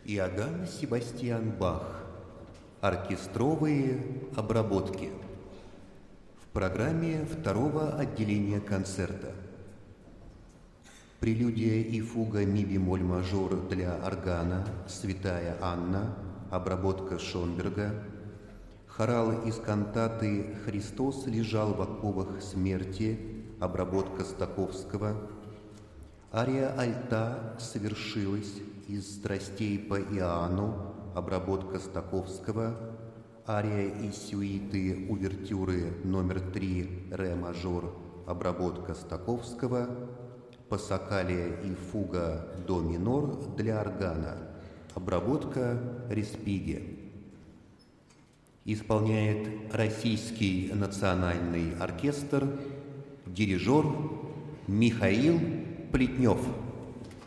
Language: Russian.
Иоганн Себастьян Бах. Оркестровые обработки. В программе второго отделения концерта. Прелюдия и фуга ми-бемоль мажор для органа «Святая Анна», обработка Шонберга. Хорал из кантаты «Христос лежал в оковах смерти», обработка Стаковского. Ария альта совершилась из страстей по Иоанну, обработка Стаковского. Ария из сюиты увертюры номер 3 ре мажор, обработка Стаковского. Пассакалия и фуга до минор для органа, обработка Респиги. Исполняет Российский национальный оркестр, дирижер Михаил Плетнев.